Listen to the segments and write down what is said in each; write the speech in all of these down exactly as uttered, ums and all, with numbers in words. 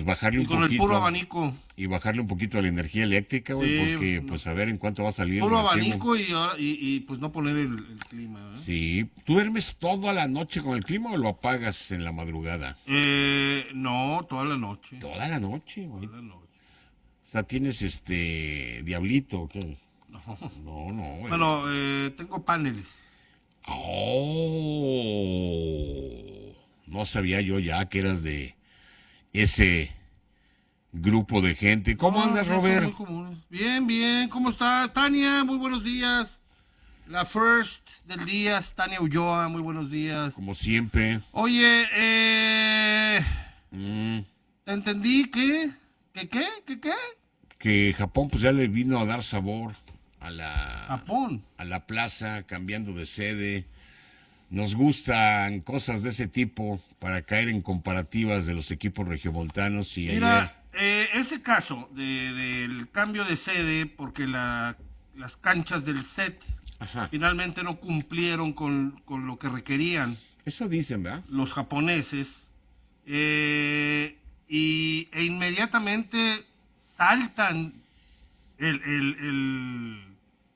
pues bajarle Y un con poquito. el puro abanico. Y bajarle un poquito a la energía eléctrica, güey, Sí, porque no. pues a ver en cuánto va a salir Puro el recibo. abanico y, ahora, y, y pues no poner el, el clima. ¿eh? Sí. ¿Tú duermes toda la noche con el clima o lo apagas en la madrugada? Eh, no, toda la noche. Toda la noche, güey. Toda la noche. O sea, tienes este diablito, ¿o ¿qué? No. No, no, güey. Bueno, eh, tengo paneles. Oh, no sabía yo ya que eras de ese grupo de gente. ¿Cómo No, andas, sí, son Robert? muy comunes. Bien, bien. ¿Cómo estás, Tania? Muy buenos días. La first del día, Tania Ulloa. Muy buenos días. Como siempre. Oye, eh... Mm, ¿entendí que... ¿Que qué? ¿Que qué? que Japón pues ya le vino a dar sabor a la, Japón. a la plaza, cambiando de sede. Nos gustan cosas de ese tipo para caer en comparativas de los equipos regiomontanos y ayer... Mira, eh, ese caso de, del cambio de sede, porque la, las canchas del set Ajá. finalmente no cumplieron con, con lo que requerían Eso dicen, ¿verdad? los japoneses, eh, y, e inmediatamente saltan el, el, el,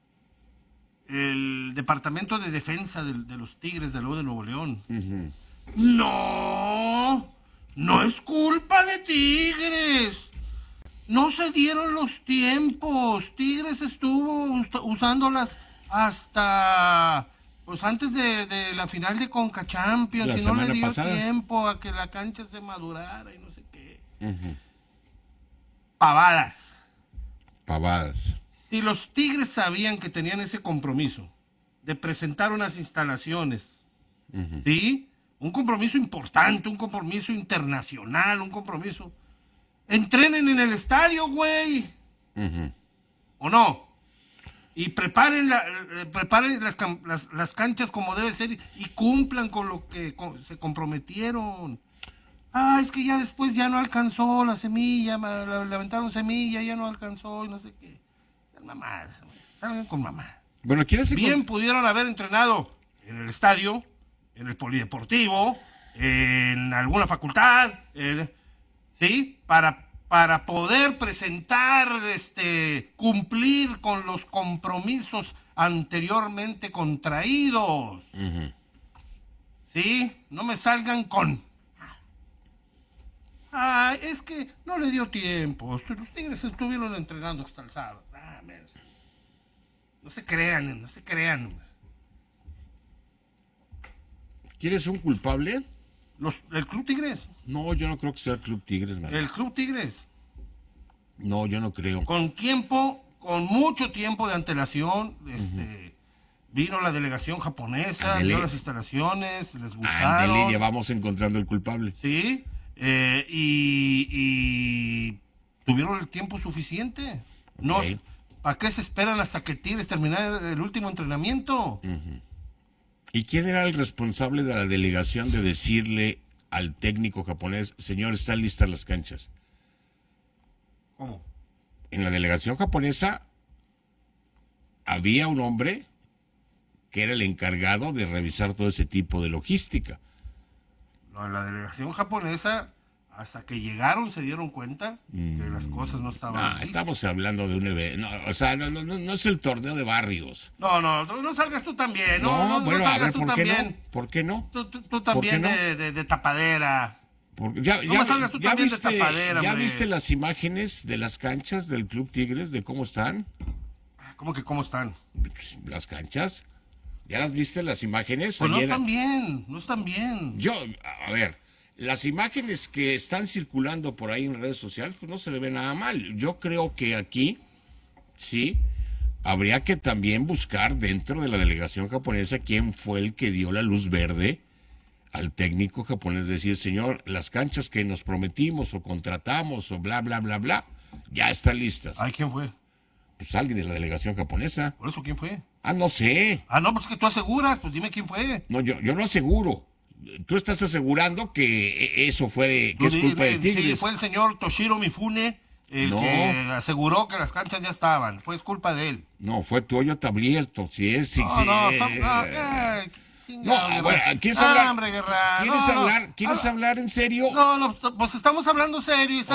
el Departamento de Defensa de, de los Tigres de Nuevo de Nuevo León. Uh-huh. No, no es culpa de Tigres. No se dieron los tiempos. Tigres estuvo us- usándolas hasta pues antes de, de la final de Conca Champions, La y no le semana dio pasada. tiempo a que la cancha se madurara y no sé qué. Uh-huh. Pavadas. Pavadas. Si los Tigres sabían que tenían ese compromiso de presentar unas instalaciones, Uh-huh. ¿sí? Un compromiso importante, un compromiso internacional, un compromiso. Entrenen en el estadio, güey. Uh-huh. ¿O no? Y preparen, la, eh, preparen las, cam- las, las canchas como debe ser y cumplan con lo que con- se comprometieron. Ah, es que ya después ya no alcanzó la semilla, ma- la- le aventaron semilla, ya no alcanzó y no sé qué. Sean mamadas, güey. Salgan con mamá. Bueno, ¿quieres Bien pudieron haber entrenado en el estadio, en el polideportivo, en alguna facultad, eh, ¿sí? Para, para poder presentar, este, cumplir con los compromisos anteriormente contraídos. Uh-huh. ¿Sí? No me salgan con... Ay, es que no le dio tiempo. Los Tigres estuvieron entrenando hasta el sábado. Ah, men, no se crean, no se crean. ¿Quieres un culpable? Los, el Club Tigres. No, yo no creo que sea el Club Tigres, man. El Club Tigres. No, yo no creo. Con tiempo, con mucho tiempo de antelación, este, vino la delegación japonesa, Ándele. vio las instalaciones, les Ándele, gustaron. ya vamos encontrando el culpable. Sí, eh, y, y tuvieron el tiempo suficiente. No, Ok. ¿para qué se esperan hasta que Tigres termine el último entrenamiento? Uh-huh. ¿Y quién era el responsable de la delegación de decirle al técnico japonés, señor, están listas las canchas? ¿Cómo? En la delegación japonesa había un hombre que era el encargado de revisar todo ese tipo de logística. No, en la delegación japonesa, hasta que llegaron, se dieron cuenta Mm. que las cosas no estaban No, listas. estamos hablando de un evento. No, o sea, no, no, no, no es el torneo de barrios. No, no, no, no salgas tú también. No, no, no, bueno, a salgas ver, tú ¿por qué también. no? ¿Por qué no? Tú, tú- tú también ¿Por qué no? de, de- de tapadera. Porque ya, No ya- me salgas tú ya también de viste, tapadera, ¿ya hombre. viste las imágenes de las canchas del Club Tigres, de cómo están? ¿Cómo que cómo están? Las canchas. ¿Ya las viste las imágenes? Pues no Ayer- están bien, no están bien. Yo, a ver, las imágenes que están circulando por ahí en redes sociales, pues no se le ve nada mal. Yo creo que aquí, sí, habría que también buscar dentro de la delegación japonesa quién fue el que dio la luz verde al técnico japonés, decir, señor, las canchas que nos prometimos o contratamos o bla, bla, bla, bla, ya están listas. Ay, ¿quién fue? Pues alguien de la delegación japonesa. Por eso, ¿quién fue? Ah, no sé. Ah, no, pues que tú aseguras, pues dime quién fue. No, yo, yo no aseguro. Tú estás asegurando que eso fue, de- que Tú es di- culpa de sí, Tigres. fue el señor Toshiro Mifune el No. que aseguró que las canchas ya estaban. Fue culpa de él. No, fue Toyota abierto, si es, si, No, si- no, eh, no, no, eh, no, chingado, Guerra. bueno, ¿quieres Ah, hablar? hombre, Guerra, ¿Quieres no, no. hablar? ¿Quieres Ah, hablar en serio? No, no, pues estamos hablando serio.